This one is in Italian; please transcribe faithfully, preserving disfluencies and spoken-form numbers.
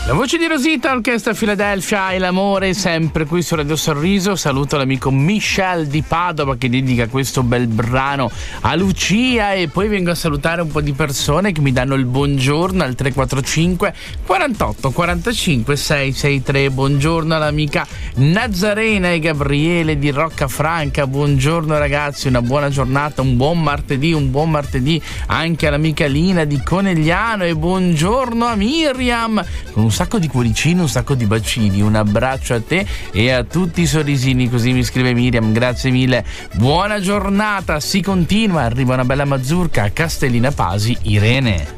La voce di Rosita, Orchestra Philadelphia e l'amore sempre qui su Radio Sorriso. Saluto l'amico Michel di Padova che dedica questo bel brano a Lucia, e poi vengo a salutare un po' di persone che mi danno il buongiorno al tre quattro cinque quarantotto quarantacinque seicentosessantatré. Buongiorno all'amica Nazarena e Gabriele di Roccafranca. Buongiorno ragazzi, una buona giornata, un buon martedì, un buon martedì anche all'amica Lina di Conegliano, e buongiorno a Miriam con un sacco di cuoricini, un sacco di bacini. Un abbraccio a te e a tutti i sorrisini, così mi scrive Miriam, grazie mille. Buona giornata, si continua, arriva una bella mazurka a Castellina Pasi, Irene.